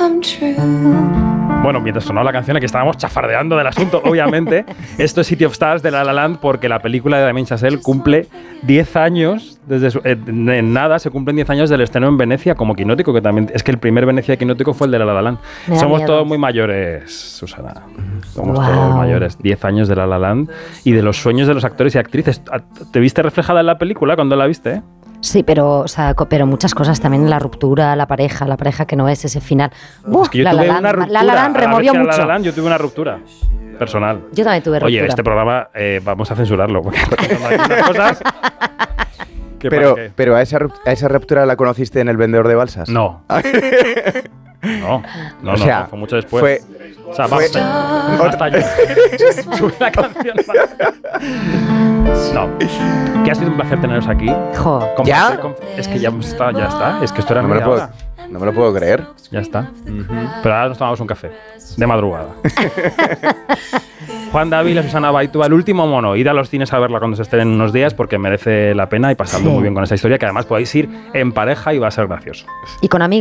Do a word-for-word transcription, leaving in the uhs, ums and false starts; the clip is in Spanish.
Bueno, mientras sonaba la canción, aquí estábamos chafardeando del asunto, obviamente. Esto es City of Stars de La La Land porque la película de Damien Chazelle cumple diez años, desde su, eh, en nada se cumplen diez años del estreno en Venecia como Quinótico, que también es que el primer Venecia Quinótico fue el de La La Land. Somos miedo. todos muy mayores, Susana. Somos wow. todos mayores. diez años de La La Land y de los sueños de los actores y actrices. ¿Te viste reflejada en la película cuando la viste, eh? Sí, pero, o sea, pero muchas cosas también, la ruptura, la pareja, la pareja que no es, ese final. Uh, es que yo la tuve la una Land, ruptura. La La Land removió mucho. La La Land, yo tuve una ruptura personal. Yo también tuve ruptura. Oye, este programa eh, vamos a censurarlo porque hay unas cosas. Pero, pero a, esa, ¿a esa ruptura la conociste en El vendedor de balsas? No. No, no, o sea, no, fue mucho después. Fue, o sea, basta, basta ya. Sube la canción. No. Que ha sido un placer teneros aquí. Jo. ¿Ya? Es que ya está, ya está. Es que esto era no me, lo puedo, no me lo puedo creer. Ya está. Uh-huh. Pero ahora nos tomamos un café. De madrugada. Juan Dávila, Susana Baitúa, El último mono. Id a los cines a verla cuando se estrenen unos días porque merece la pena y pasadlo sí. muy bien con esta historia, que además podéis ir en pareja y va a ser gracioso. Y con amigos.